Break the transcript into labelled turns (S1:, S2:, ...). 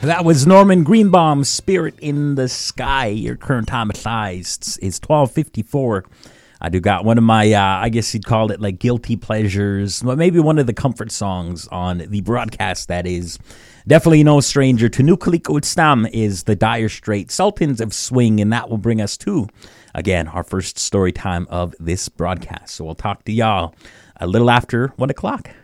S1: That was Norman Greenbaum's Spirit in the Sky. Your current time of size is 12:54. I do got one of my, I guess you'd call it like guilty pleasures, but maybe one of the comfort songs on the broadcast that is definitely no stranger to Nukaliko Utstam is the Dire Straits, Sultans of Swing, and that will bring us to, again, our first story time of this broadcast. So we'll talk to y'all a little after 1 o'clock.